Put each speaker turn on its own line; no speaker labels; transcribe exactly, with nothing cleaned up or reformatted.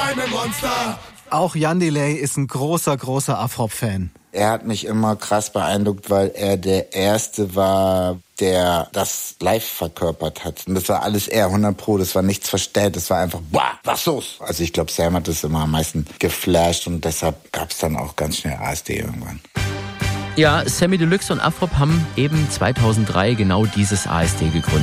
kleine Monster.
Auch Jan Delay ist ein großer, großer Afrop-Fan.
Er hat mich immer krass beeindruckt, weil er der Erste war, der das live verkörpert hat. Und das war alles er, hundert Pro, das war nichts verstellt, das war einfach, boah, was los? Also ich glaube, Sam hat das immer am meisten geflasht und deshalb gab es dann auch ganz schnell A S D irgendwann.
Ja, Samy Deluxe und Afrop haben eben zweitausenddrei genau dieses A S D gegründet.